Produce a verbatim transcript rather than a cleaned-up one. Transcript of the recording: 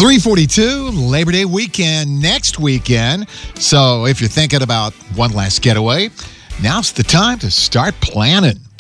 three forty-two, Labor Day weekend next weekend. So if you're thinking about one last getaway, now's the time to start planning.